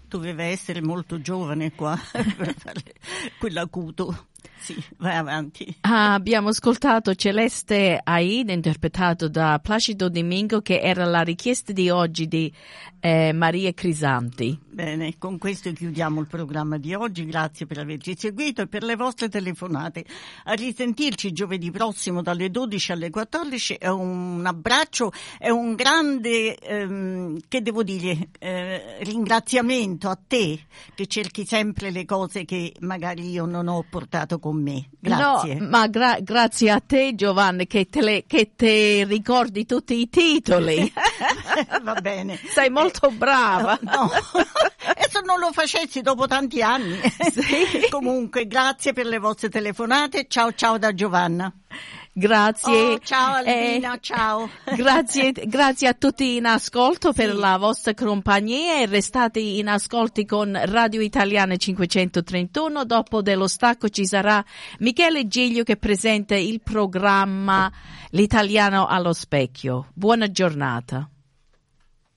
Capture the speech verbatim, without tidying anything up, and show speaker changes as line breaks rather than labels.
doveva essere molto giovane qua per fare quell'acuto. Sì, vai avanti.
Ah, abbiamo ascoltato Celeste Aid, interpretato da Placido Domingo, che era la richiesta di oggi di eh, Maria Crisanti.
Bene, con questo chiudiamo il programma di oggi. Grazie per averci seguito e per le vostre telefonate. A risentirci giovedì prossimo dalle dodici alle quattordici. È un abbraccio, è un grande, ehm, che devo dire, eh, ringraziamento a te, che cerchi sempre le cose che magari io non ho portato con me. Grazie.
No, ma gra- grazie a te, Giovanni, che te, le, che te ricordi tutti i titoli.
Va bene.
Sei molto brava.
No, e se non lo facessi dopo tanti anni.
Sì.
Comunque, grazie per le vostre telefonate. Ciao ciao da Giovanna.
Grazie.
Oh, ciao Albina,
eh,
ciao.
Grazie, grazie a tutti in ascolto per
sì.
la vostra compagnia e restate in ascolti con Radio Italiana cinquecentotrentuno. Dopo dello stacco ci sarà Michele Giglio che presenta il programma L'Italiano allo specchio. Buona giornata.